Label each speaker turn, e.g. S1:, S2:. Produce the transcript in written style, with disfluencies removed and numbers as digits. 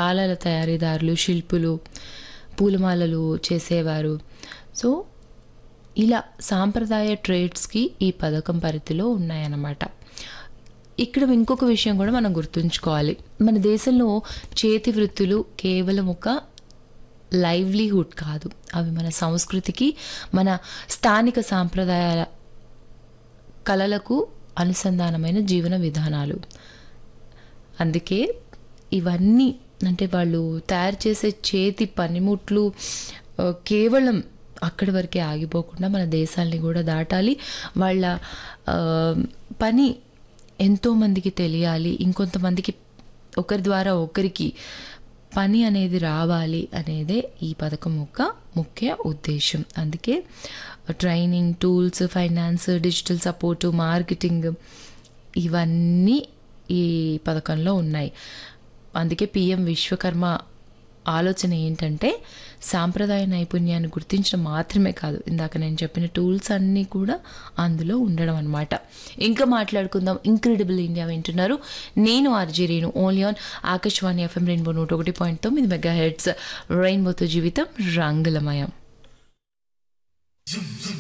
S1: తాళాల తయారీదారులు, శిల్పులు, పూలమాలలు చేసేవారు. సో ఇలా సాంప్రదాయ ట్రేడ్స్కి ఈ పథకం పరిధిలో ఉన్నాయన్నమాట. ఇక్కడ ఇంకొక విషయం కూడా మనం గుర్తుంచుకోవాలి. మన దేశంలో చేతి వృత్తులు కేవలం ఒక లైవ్లీహుడ్ కాదు, అవి మన సంస్కృతికి, మన స్థానిక సాంప్రదాయాల కళలకు అనుసంధానమైన జీవన విధానాలు. అందుకే ఇవన్నీ అంటే వాళ్ళు తయారు చేసే చేతి పనిముట్లు కేవలం అక్కడి వరకే ఆగిపోకుండా మన దేశాల్ని కూడా దాటాలి. వాళ్ళ పని ఎంతోమందికి తెలియాలి, ఇంకొంతమందికి ఒకరి ద్వారా ఒకరికి పని అనేది రావాలి అనేదే ఈ పథకం యొక్క ముఖ్య ఉద్దేశం. అందుకే training, tools, finance, digital support, marketing ఇవన్నీ ఈ పథకంలో ఉన్నాయి. అందుకే పిఎం విశ్వకర్మ ఆలోచన ఏంటంటే సాంప్రదాయ నైపుణ్యాన్ని గుర్తించడం మాత్రమే కాదు, ఇందాక నేను చెప్పిన టూల్స్ అన్నీ కూడా అందులో ఉండడం అనమాట. ఇంకా మాట్లాడుకుందాం. ఇంక్రెడిబుల్ ఇండియా వింటున్నారు. నేను RJ Renu, only on Akashvani FM rainbow 101.9 megahertz. రెయిన్బోతో జీవితం రంగులమయం.